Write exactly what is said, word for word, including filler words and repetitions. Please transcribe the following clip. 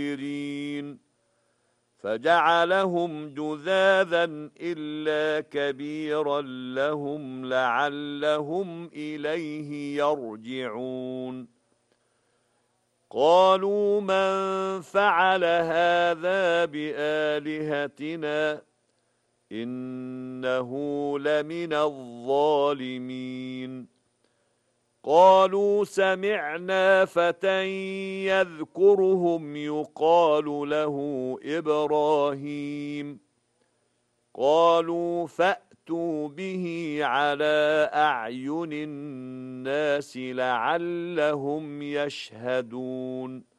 فجعلهم جذاذا إلا كبيرا لهم لعلهم إليه يرجعون قالوا من فعل هذا بآلهتنا إنه لمن الظالمين قالوا سمعنا فتى يذكرهم يقال له إبراهيم قالوا فأتوا به على أعين الناس لعلهم يشهدون